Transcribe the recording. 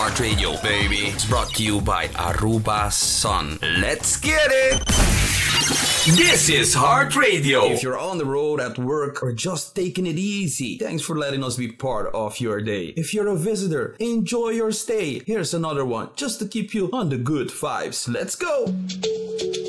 Heart Radio, baby. It's brought to you by Aruba Sun. Let's get it! This is Heart Radio. If you're on the road, at work, or just taking it easy, thanks for letting us be part of your day. If you're a visitor, enjoy your stay. Here's another one, just to keep you on the good vibes. Let's go!